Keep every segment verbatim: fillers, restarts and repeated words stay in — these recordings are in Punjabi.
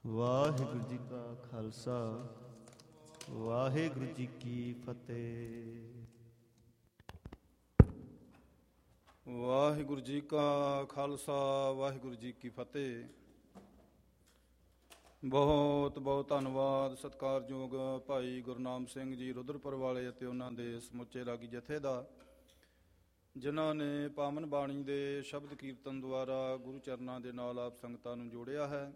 ਵਾਹਿਗੁਰੂ ਜੀ ਕਾ ਖਾਲਸਾ, ਵਾਹਿਗੁਰੂ ਜੀ ਕੀ ਫਤਿਹ। ਵਾਹਿਗੁਰੂ ਜੀ ਕਾ ਖਾਲਸਾ, ਵਾਹਿਗੁਰੂ ਜੀ ਕੀ ਫਤਿਹ। ਬਹੁਤ ਬਹੁਤ ਧੰਨਵਾਦ ਸਤਿਕਾਰਯੋਗ ਭਾਈ ਗੁਰਨਾਮ ਸਿੰਘ ਜੀ ਰੁਦਰਪੁਰ ਵਾਲੇ ਅਤੇ ਉਹਨਾਂ ਦੇ ਸਮੁੱਚੇ ਰਾਗੀ ਜਥੇ ਦਾ, ਜਿਨ੍ਹਾਂ ਨੇ ਪਾਵਨ ਬਾਣੀ ਦੇ ਸ਼ਬਦ ਕੀਰਤਨ ਦੁਆਰਾ ਗੁਰੂ ਚਰਨਾਂ ਦੇ ਨਾਲ ਆਪ ਸੰਗਤਾਂ ਨੂੰ ਜੋੜਿਆ ਹੈ।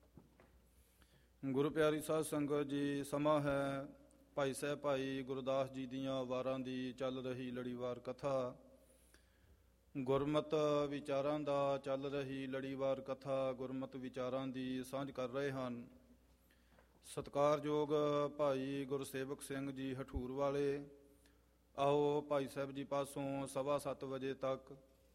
ਗੁਰੂ ਪਿਆਰੀ ਸਾਧ ਸੰਗਤ ਜੀ, ਸਮਾਂ ਹੈ ਭਾਈ ਸਾਹਿਬ ਭਾਈ ਗੁਰਦਾਸ ਜੀ ਦੀਆਂ ਵਾਰਾਂ ਦੀ ਚੱਲ ਰਹੀ ਲੜੀਵਾਰ ਕਥਾ, ਗੁਰਮਤ ਵਿਚਾਰਾਂ ਦਾ ਚੱਲ ਰਹੀ ਲੜੀਵਾਰ ਕਥਾ, ਗੁਰਮਤ ਵਿਚਾਰਾਂ ਦੀ ਸਾਂਝ ਕਰ ਰਹੇ ਹਨ। ਸਤਿਕਾਰਯੋਗ ਭਾਈ ਗੁਰਸੇਵਕ ਸਿੰਘ ਜੀ ਹਠੂਰ ਵਾਲੇ, ਆਓ ਭਾਈ ਸਾਹਿਬ ਜੀ ਪਾਸੋਂ ਸਵਾ ਸੱਤ ਵਜੇ ਤੱਕ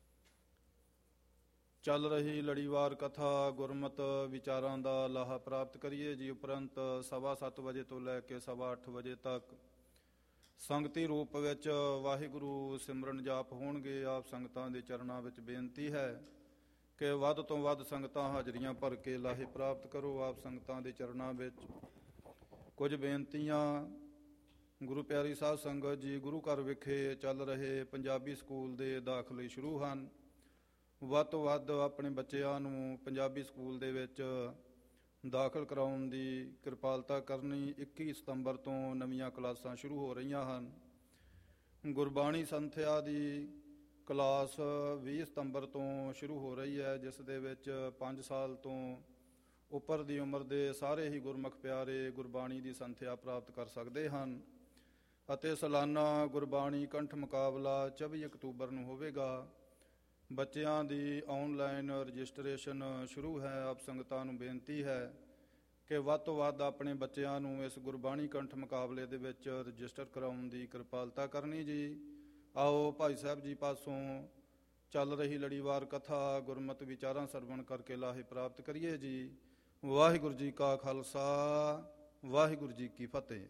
ਚੱਲ ਰਹੀ ਲੜੀਵਾਰ ਕਥਾ ਗੁਰਮਤ ਵਿਚਾਰਾਂ ਦਾ ਲਾਹਾ ਪ੍ਰਾਪਤ ਕਰੀਏ ਜੀ। ਉਪਰੰਤ ਸਵਾ ਸੱਤ ਵਜੇ ਤੋਂ ਲੈ ਕੇ ਸਵਾ ਅੱਠ ਵਜੇ ਤੱਕ ਸੰਗਤੀ ਰੂਪ ਵਿੱਚ ਵਾਹਿਗੁਰੂ ਸਿਮਰਨ ਜਾਪ ਹੋਣਗੇ। ਆਪ ਸੰਗਤਾਂ ਦੇ ਚਰਨਾਂ ਵਿੱਚ ਬੇਨਤੀ ਹੈ ਕਿ ਵੱਧ ਤੋਂ ਵੱਧ ਸੰਗਤਾਂ ਹਾਜ਼ਰੀਆਂ ਭਰ ਕੇ ਲਾਹੇ ਪ੍ਰਾਪਤ ਕਰੋ। ਆਪ ਸੰਗਤਾਂ ਦੇ ਚਰਨਾਂ ਵਿੱਚ ਕੁਝ ਬੇਨਤੀਆਂ। ਗੁਰੂ ਪਿਆਰੀ ਸਾਧ ਸੰਗਤ ਜੀ, ਗੁਰੂ ਘਰ ਵਿਖੇ ਚੱਲ ਰਹੇ ਪੰਜਾਬੀ ਸਕੂਲ ਦੇ ਦਾਖਲੇ ਸ਼ੁਰੂ ਹਨ। ਵੱਧ ਤੋਂ ਵੱਧ ਆਪਣੇ ਬੱਚਿਆਂ ਨੂੰ ਪੰਜਾਬੀ ਸਕੂਲ ਦੇ ਵਿੱਚ ਦਾਖਲ ਕਰਾਉਣ ਦੀ ਕਿਰਪਾਲਤਾ ਕਰਨੀ। ਇੱਕੀ ਸਤੰਬਰ ਤੋਂ ਨਵੀਆਂ ਕਲਾਸਾਂ ਸ਼ੁਰੂ ਹੋ ਰਹੀਆਂ ਹਨ। ਗੁਰਬਾਣੀ ਸੰਥਿਆ ਦੀ ਕਲਾਸ ਵੀਹ ਸਤੰਬਰ ਤੋਂ ਸ਼ੁਰੂ ਹੋ ਰਹੀ ਹੈ, ਜਿਸ ਦੇ ਵਿੱਚ ਪੰਜ ਸਾਲ ਤੋਂ ਉੱਪਰ ਦੀ ਉਮਰ ਦੇ ਸਾਰੇ ਹੀ ਗੁਰਮੁਖ ਪਿਆਰੇ ਗੁਰਬਾਣੀ ਦੀ ਸੰਥਿਆ ਪ੍ਰਾਪਤ ਕਰ ਸਕਦੇ ਹਨ। ਅਤੇ ਸਾਲਾਨਾ ਗੁਰਬਾਣੀ ਕੰਠ ਮੁਕਾਬਲਾ ਚੌਵੀ ਅਕਤੂਬਰ ਨੂੰ ਹੋਵੇਗਾ। ਬੱਚਿਆਂ ਦੀ ਆਨਲਾਈਨ ਰਜਿਸਟ੍ਰੇਸ਼ਨ ਸ਼ੁਰੂ ਹੈ। ਆਪ ਸੰਗਤਾਂ ਨੂੰ ਬੇਨਤੀ ਹੈ ਕਿ ਵੱਧ ਤੋਂ ਵੱਧ ਆਪਣੇ ਬੱਚਿਆਂ ਨੂੰ ਇਸ ਗੁਰਬਾਣੀ ਕੰਠ ਮੁਕਾਬਲੇ ਦੇ ਵਿੱਚ ਰਜਿਸਟਰ ਕਰਾਉਣ ਦੀ ਕਿਰਪਾਲਤਾ ਕਰਨੀ ਜੀ। ਆਓ ਭਾਈ ਸਾਹਿਬ ਜੀ ਪਾਸੋਂ ਚੱਲ ਰਹੀ ਲੜੀਵਾਰ ਕਥਾ ਗੁਰਮਤ ਵਿਚਾਰਾਂ ਸਰਵਣ ਕਰਕੇ ਲਾਹੇ ਪ੍ਰਾਪਤ ਕਰੀਏ ਜੀ। ਵਾਹਿਗੁਰੂ ਜੀ ਕਾ ਖਾਲਸਾ, ਵਾਹਿਗੁਰੂ ਜੀ ਕੀ ਫਤਿਹ।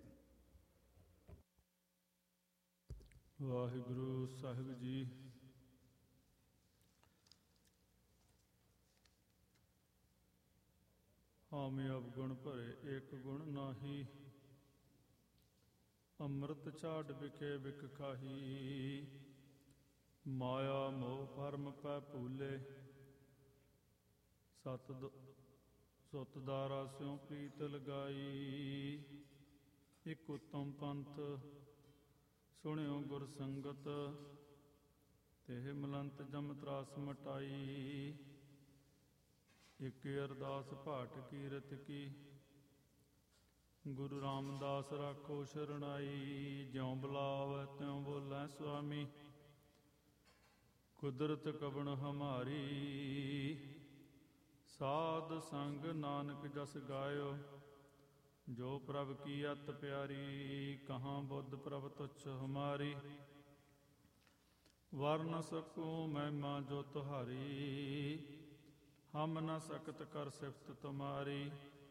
ਵਾਹਿਗੁਰੂ ਸਾਹਿਬ ਜੀ, ਹਾਮੀ ਅਵਗੁਣ ਭਰੇ ਏਕ ਗੁਣ ਨਾਹੀ, ਅੰਮ੍ਰਿਤ ਝਾੜ ਵਿਖੇ ਵਿਕ ਖਾਹੀ। ਮਾਇਆ ਮੋਹ ਭਰਮ ਪੈ ਭੂਲੇ, ਸਤ ਸੁਤ ਦਾਰਾ ਸਿਉ ਪ੍ਰੀਤ ਲਗਾਈ। ਇਕ ਉਤਮ ਪੰਥ ਸੁਣਿਓ ਗੁਰ ਸੰਗਤ, ਤੇਹ ਮਲੰਤ ਜਮ ਤਰਾਸ ਮਟਾਈ। ਇਕ ਅਰਦਾਸ ਭਾਟ ਕੀਰਤ ਕੀ, ਗੁਰੂ ਰਾਮਦਾਸ ਰਾਖੋ ਸ਼ਰਣਾਈ। ਜਿਉ ਬੁਲਾਵੈ ਤਿਉ ਬੋਲੈ ਸੁਆਮੀ, ਕੁਦਰਤ ਕਵਣ ਹਮਾਰੀ। ਸਾਧ ਸੰਗ ਨਾਨਕ ਜਸ ਗਾਇਓ, ਜੋ ਪ੍ਰਭ ਕੀ ਅਤ ਪਿਆਰੀ। ਕਹਾਂ ਬੁੱਧ ਪ੍ਰਭ ਤੁਛ ਹਮਾਰੀ, ਵਰ ਨ ਸਕੂੰ ਮਹਿਮਾ ਜੋ ਤੁਹਾਰੀ। ਹਮ ਨ ਸਕਤ ਕਰ ਸਿਫਤ ਤੁਮਾਰੀ,